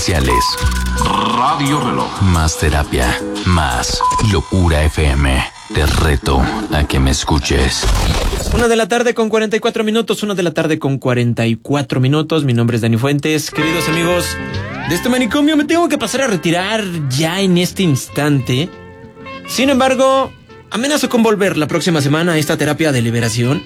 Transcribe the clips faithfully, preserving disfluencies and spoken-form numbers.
comerciales. Radio Reloj. Más terapia, más Locura F M. Te reto a que me escuches. Una de la tarde con cuarenta y cuatro minutos, una de la tarde con cuarenta y cuatro minutos. Mi nombre es Dani Fuentes. Queridos amigos de este manicomio, me tengo que pasar a retirar ya en este instante. Sin embargo, amenazo con volver la próxima semana a esta terapia de liberación.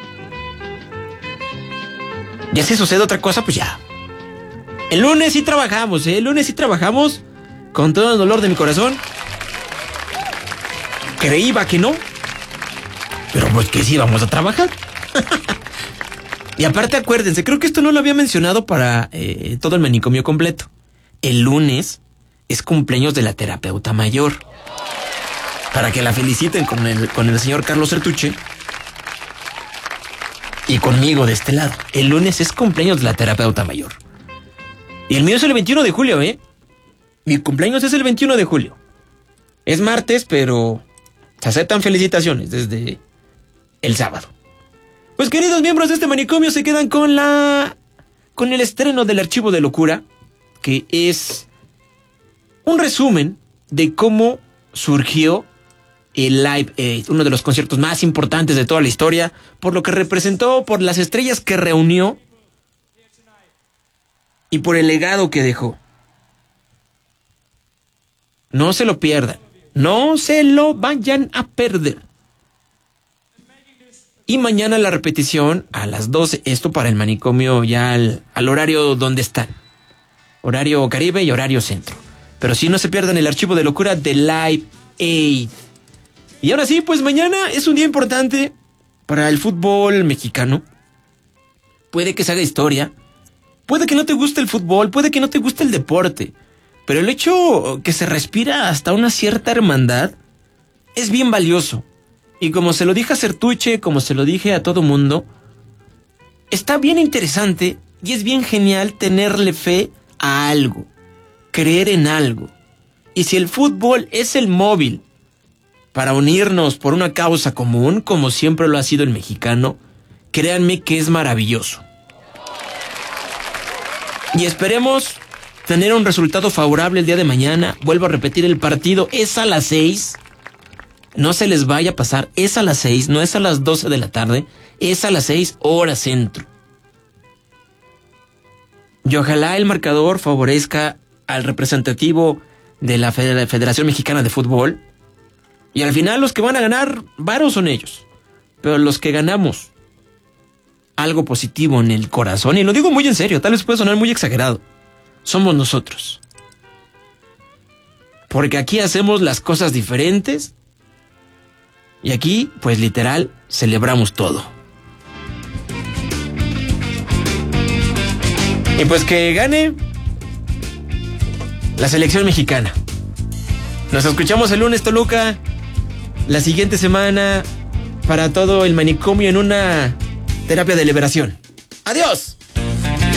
Y si sucede otra cosa, pues ya. El lunes sí trabajamos, ¿eh? El lunes sí trabajamos con todo el dolor de mi corazón. Creíba que no, pero pues que sí vamos a trabajar. Y aparte acuérdense, creo que esto no lo había mencionado para eh, todo el manicomio completo. El lunes es cumpleaños de la terapeuta mayor. Para que la feliciten con el, con el señor Carlos Sertuche. Y conmigo de este lado. El lunes es cumpleaños de la terapeuta mayor. Y el mío es el veintiuno de julio, ¿eh? Mi cumpleaños es el veintiuno de julio. Es martes, pero se aceptan felicitaciones desde el sábado. Pues queridos miembros de este manicomio, se quedan con la... con el estreno del Archivo de Locura, que es un resumen de cómo surgió el Live Aid, uno de los conciertos más importantes de toda la historia, por lo que representó, por las estrellas que reunió y por el legado que dejó. No se lo pierdan, no se lo vayan a perder. Y mañana la repetición a las doce, esto para el manicomio ya al, al horario donde están. Horario Caribe y horario Centro. Pero sí, no se pierdan el Archivo de Locura de Live Aid. Y ahora sí, pues mañana es un día importante para el fútbol mexicano. Puede que se haga historia, puede que no te guste el fútbol, puede que no te guste el deporte, pero el hecho que se respira hasta una cierta hermandad es bien valioso. Y como se lo dije a Sertuche, como se lo dije a todo mundo, está bien interesante y es bien genial tenerle fe a algo, creer en algo. Y si el fútbol es el móvil para unirnos por una causa común, como siempre lo ha sido el mexicano, créanme que es maravilloso. Y esperemos tener un resultado favorable el día de mañana. Vuelvo a repetir, el partido es a las seis. No se les vaya a pasar, es a las seis, no es a las doce de la tarde, es a las seis hora centro. Y ojalá el marcador favorezca al representativo de la Federación Mexicana de Fútbol. Y al final los que van a ganar varos son ellos. Pero los que ganamos algo positivo en el corazón, y lo digo muy en serio, tal vez puede sonar muy exagerado, somos nosotros. Porque aquí hacemos las cosas diferentes. Y aquí, pues literal, celebramos todo. Y pues que gane la selección mexicana. Nos escuchamos el lunes, Toluca. La siguiente semana para todo el manicomio en una terapia de liberación. ¡Adiós!